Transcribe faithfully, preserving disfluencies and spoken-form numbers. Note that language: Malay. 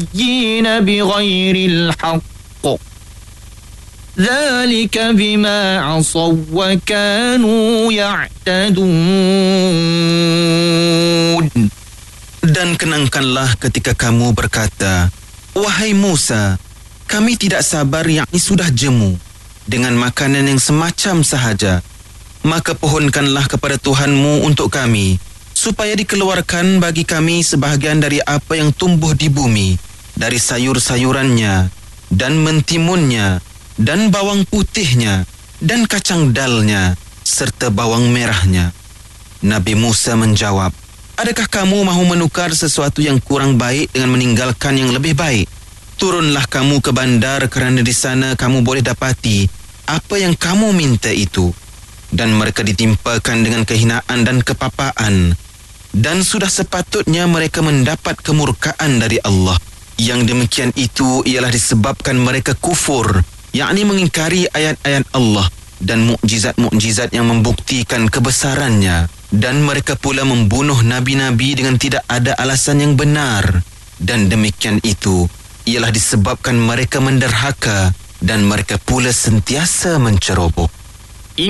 النبيين بغير الحق ذلك بما عصوا وكانوا يعتدون. Dan kenangkanlah ketika kamu berkata, wahai Musa, kami tidak sabar yakni sudah jemu dengan makanan yang semacam sahaja. Maka pohonkanlah kepada Tuhanmu untuk kami, supaya dikeluarkan bagi kami sebahagian dari apa yang tumbuh di bumi, dari sayur-sayurannya, dan mentimunnya, dan bawang putihnya, dan kacang dalnya, serta bawang merahnya. Nabi Musa menjawab, adakah kamu mahu menukar sesuatu yang kurang baik dengan meninggalkan yang lebih baik? Turunlah kamu ke bandar kerana di sana kamu boleh dapati apa yang kamu minta itu. Dan mereka ditimpakan dengan kehinaan dan kepapaan. Dan sudah sepatutnya mereka mendapat kemurkaan dari Allah. Yang demikian itu ialah disebabkan mereka kufur, yakni mengingkari ayat-ayat Allah dan mukjizat-mukjizat yang membuktikan kebesarannya. Dan mereka pula membunuh nabi-nabi dengan tidak ada alasan yang benar. Dan demikian itu ialah disebabkan mereka menderhaka dan mereka pula sentiasa menceroboh.